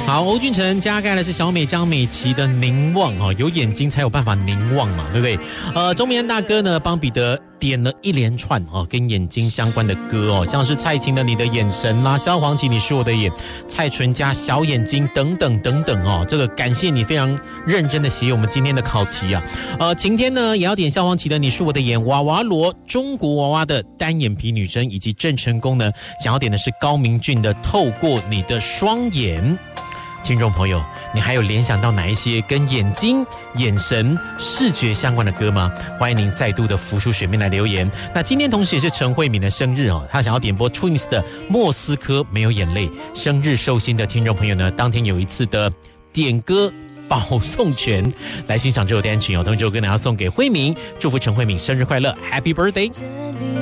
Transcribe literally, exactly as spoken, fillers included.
好，欧俊成加盖的是小美张美琪的凝望哦，有眼睛才有办法凝望嘛，对不对？呃，钟明安大哥呢帮彼得点了一连串哦跟眼睛相关的歌哦，像是蔡琴的《你的眼神》啦，萧煌奇《你是我的眼》，蔡淳佳《小眼睛》等等等等哦。这个感谢你非常认真的写我们今天的考题啊。呃，晴天呢也要点萧煌奇的《你是我的眼》，娃娃罗中国娃娃的单眼皮女生，以及郑成功呢想要点的是高明俊的《透过你的双眼》。听众朋友，你还有联想到哪一些跟眼睛、眼神、视觉相关的歌吗？欢迎您再度的浮出水面来留言。那今天同时也是陈慧敏的生日哦，她想要点播 Twins 的《莫斯科没有眼泪》。生日寿星的听众朋友呢，当天有一次的点歌保送权，来欣赏这首单曲哦。同时这首歌呢要送给慧敏，祝福陈慧敏生日快乐 ，Happy Birthday。